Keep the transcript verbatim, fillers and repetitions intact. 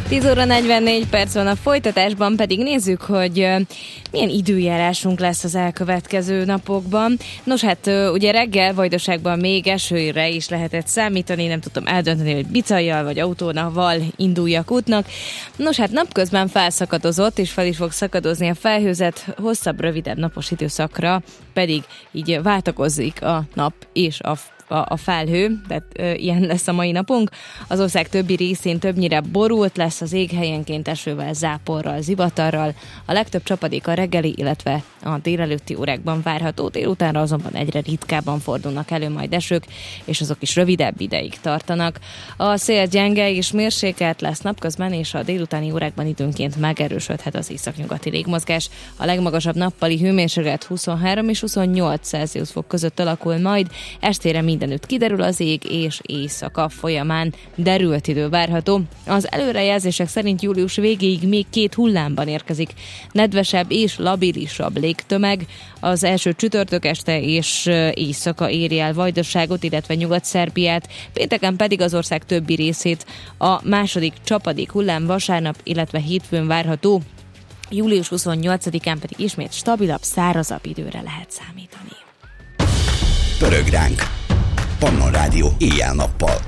tíz óra negyvennégy perc van, a folytatásban pedig nézzük, hogy milyen időjárásunk lesz az elkövetkező napokban. Nos, hát ugye reggel Vajdaságban még esőre is lehetett számítani, nem tudtam eldönteni, hogy bicajjal vagy autónaval induljak útnak. Nos, hát napközben felszakadozott, és fel is fog szakadozni a felhőzet, hosszabb, rövidebb napos időszakra pedig így váltakozik a nap és a A, a felhő, tehát ö, ilyen lesz a mai napunk. Az ország többi részén többnyire borult lesz az ég, helyenként esővel, záporral, zivatarral. A legtöbb csapadék a reggeli, illetve a délelőtti órákban várható, délutánra azonban egyre ritkábban fordulnak elő majd esők, és azok is rövidebb ideig tartanak. A szél gyenge és mérsékelt lesz napközben, és a délutáni órákban időnként megerősödhet az északnyugati légmozgás. A legmagasabb nappali hőmérséklet huszonhárom és huszonnyolc Celsius fok között alakul majd, estére mindenütt kiderül az ég, és éjszaka folyamán derült idő várható. Az előrejelzések szerint július végéig még két hullámban érkezik nedvesebb és labilisabb légtömeg. Az első csütörtök este és éjszaka éri el Vajdaságot, illetve Nyugat-Szerbiát, pénteken pedig az ország többi részét. A második csapadék hullám vasárnap, illetve hétfőn várható. július huszonnyolcadikán pedig ismét stabilabb, szárazabb időre lehet számítani. Pörög ránk! Pannon Rádió éjjel-nappal.